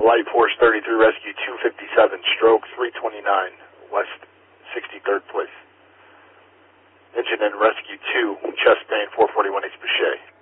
Light Force 33, Rescue 257, stroke 329, West 63rd place. Engine in Rescue 2, chest pain 441 East Boucher.